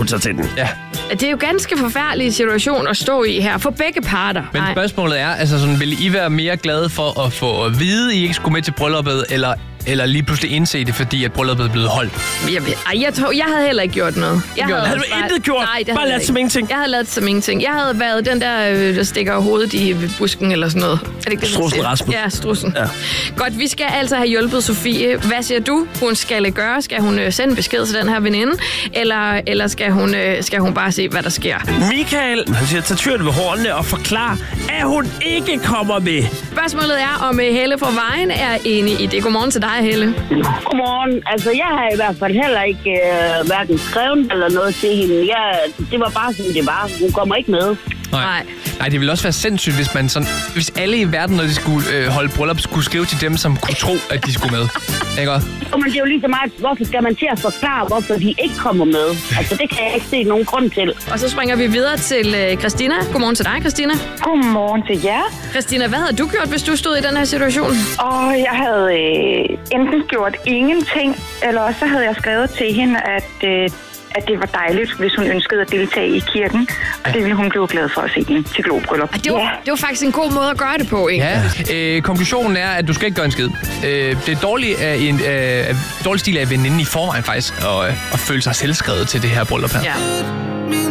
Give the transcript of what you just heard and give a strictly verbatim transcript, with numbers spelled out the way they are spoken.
hun sig til den. Ja. Det er jo ganske forfærdelig situation at stå i her, for begge parter. Men Ej. spørgsmålet er, altså sådan, vil I være mere glade for at få at vide, at I ikke skulle med til brylluppet, eller, eller lige pludselig indse det, fordi at brylluppet er blevet holdt? Jeg, ej, jeg, tror, jeg havde heller ikke gjort noget. Jeg Gjort havde, Havde du intet gjort? Nej, det Bare ladt som ingenting? Jeg havde ladet som ingenting. Jeg havde været den der, øh, der stikker hovedet i busken eller sådan noget. Er det ikke det, man Strussen siger? Rasmus. Ja, strussen. Ja. Godt, vi skal altså have hjulpet Sofie. Hvad siger du, hun skal gøre? Skal hun øh, sende besked til den her veninde? Eller, eller skal, hun, øh, skal hun bare se, hvad der sker? Michael, han siger, tag tyren ved hårene og forklar, at hun ikke kommer med. Spørgsmålet er, om øh, Helle fra Vejen er enig i det. Godmorgen til dig, Helle. Godmorgen. Altså, jeg har i hvert fald heller ikke øh, hverken skrevet eller noget til hende. Jeg, det var bare, som det var. Hun kommer ikke med. Nej. Nej, det ville også være sindssygt, hvis man sådan, hvis alle i verden, når de skulle øh, holde bryllup, skulle skrive til dem, som kunne tro, at de skulle med. Ikke også? Men det er jo lige så meget, hvorfor skal man til at forklare, hvorfor de ikke kommer med? Altså, det kan jeg ikke se nogen grund til. Og så springer vi videre til øh, Christina. Godmorgen til dig, Christina. Godmorgen til jer. Christina, hvad havde du gjort, hvis du stod i den her situation? Og jeg havde øh, enten gjort ingenting, eller også så havde jeg skrevet til hende, at, øh, at det var dejligt, hvis hun ønskede at deltage i kirken. Og det ville hun blive glad for at se hende til globryllup. Ah, det, var, Ja. det var faktisk en god måde at gøre det på, ikke? Ja. Øh, konklusionen er, at du skal ikke gøre en skid. Øh, det er dårlig, af en, øh, dårlig stil af veninden i forvejen faktisk, at, at føle sig selvskrevet til det her bryllup her. Ja.